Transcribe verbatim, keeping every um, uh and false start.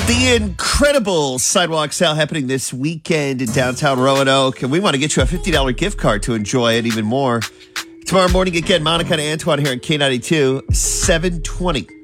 The incredible sidewalk sale happening this weekend in downtown Roanoke, and we want to get you a fifty dollars gift card to enjoy it even more. Tomorrow morning, again, Monica and Antoine here at K ninety-two, seven twenty.